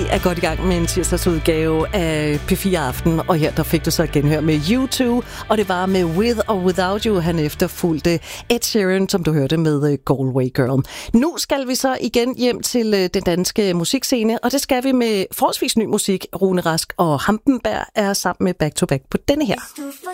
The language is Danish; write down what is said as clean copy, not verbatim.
er godt i gang med en tirsdagsudgave af P4 Aften, og her der fik du så genhør med U2, og det var med With or Without You, han efterfulgte Ed Sheeran, som du hørte med Galway Girl. Nu skal vi så igen hjem til den danske musikscene, og det skal vi med forholdsvis ny musik. Rune Rask og Hampenberg er sammen med Back to Back på denne her. Hvis du får